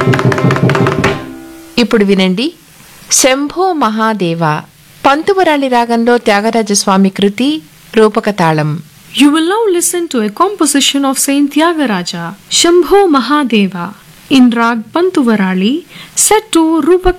ఇప్పుడు వినండి శంభో మహాదేవ పంతువరాళి రాగంలో త్యాగరాజస్వామి కృతి రూపక తాళం. You will now listen to a composition of Saint Tyagaraja, Shambho Mahadeva, in Rag Pantuvarali, set to Rupak